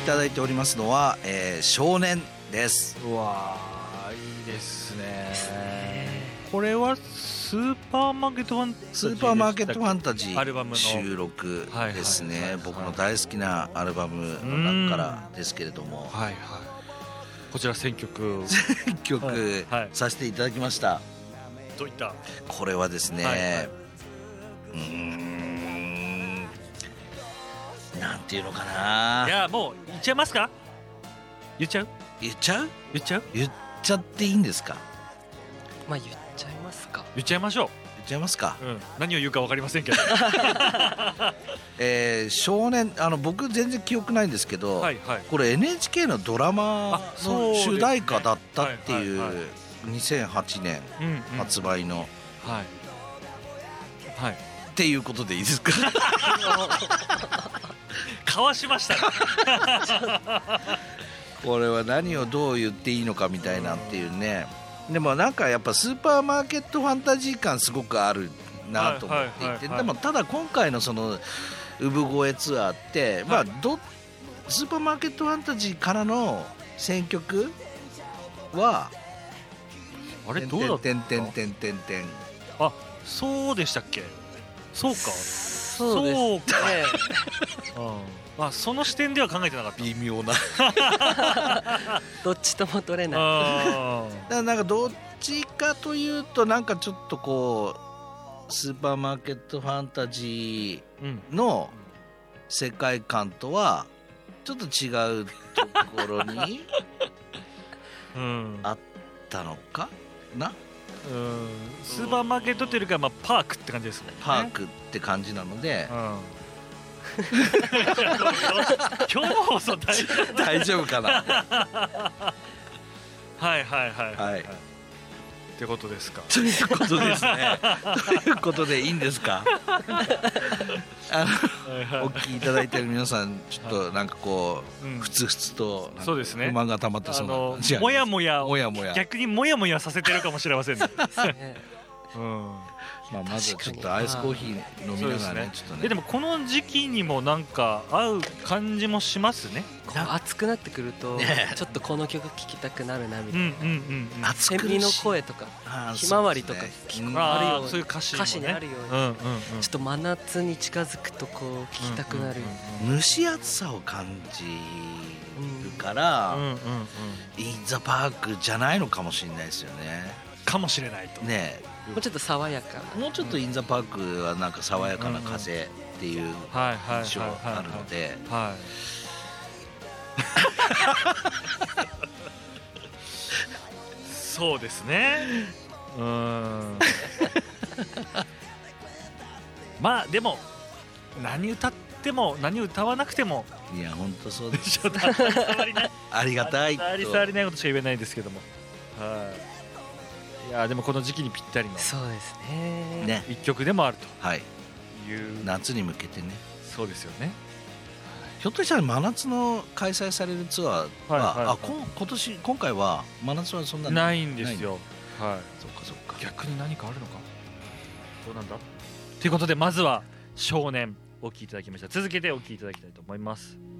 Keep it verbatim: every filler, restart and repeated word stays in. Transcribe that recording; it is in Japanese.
ただいておりますのは、えー、少年です。 うわーいいですね。これはスーパーマーケットファンタジースーパーマーケットファンタジーアルバムの収録ですね、 はいはいはいはい、 僕の大好きなアルバムの中からですけれども、 はいはい、こちら選曲選曲させていただきました、はい、 どういったこれはですね、はいはい、うーんなんていうのかな。 いやもう言っちゃいますか。言っちゃう言っちゃう言っちゃう言っちゃっていいんですか。 まあ言っちゃいますか。 言っちゃいましょう。 言っちゃいますか、 うん、何を言うか分かりませんけどえー、少年あの僕全然記憶ないんですけど、はいはい、これ エヌエイチケー のドラマの主題歌だったっていうにせんはちねん発売の、はいはい、 っていうことでいいですかかわしましたねこれは何をどう言っていいのかみたいなっていうね。でもなんかやっぱスーパーマーケットファンタジー感すごくあるなと思っていて、でもただ今回のその産声ツアーって、まあどスーパーマーケットファンタジーからの選曲はあれどうだった？ てんてんてんてんてん。 あ、そうでしたっけ？そうか。 そうですね。 うん、まあその視点では考えてなかった。 微妙などっちとも取れない。 だからなんかどっちかというとなんかちょっとこうスーパーマーケットファンタジーの世界観とはちょっと違うところにあったのかな。 うん、スーパーマーケットというよりかまあパークって感じですね。 パークって感じなので、うん、 今日の放送大丈夫大丈夫かなはいはいはいはい、 はい、 ってことですか。 ということですねということでいいんですかあの、はいはい、お聞きいただいている皆さんちょっとなんかこう、うん、ふつふつとそうですね、 不満が溜まってそうな、 あのもやもやもやもや逆にもやもやさせてるかもしれませんねうん、 まあ、まずちょっとアイスコーヒー飲みながらね、ちょっとね。 でもこの時期にもなんか合う感じもしますね。 暑くなってくるとちょっとこの曲聴きたくなるなみたいな。 セミの声とかひまわりとか聞こえるように、 そういう歌詞歌詞にあるように、ちょっと真夏に近づくとこう聴きたくなる。 蒸し暑さを感じるからインザパークじゃないのかもしれないですよね。 かもしれないとね。 もうちょっと爽やかな、 もうちょっとインザパークはなんか爽やかな風っていう印象があるので、 そうですね。うーんまあでも何歌っても何歌わなくても、 いや本当そうですよありがたいあり障りないことしか言えないですけども、はい、いやでもこの時期にぴったりのそうですね、 ね、一曲でもあると、 はい、 いう夏に向けてね。 そうですよね。 ひょっとしたら真夏の開催されるツアーは、はいはいはい、あこ今年今回は真夏はそんなないんですよ。はい。 そっかそっか。 逆に何かあるのか。どうなんだ。ということでまずは少年お聴きいただきました。続けてお聴きいただきたいと思います。